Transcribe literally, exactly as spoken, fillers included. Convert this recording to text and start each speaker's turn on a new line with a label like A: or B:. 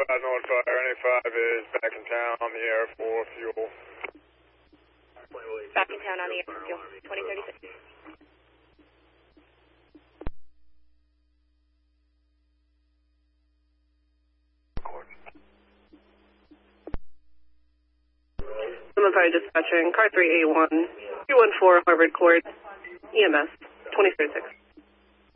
A: five North Fire, N A five is back in town on the air for fuel.
B: Back in town on the air for fuel, twenty thirty-six.
C: North Fire dispatching, car three eight one, three one four Harvard Court, E M S, twenty thirty-six.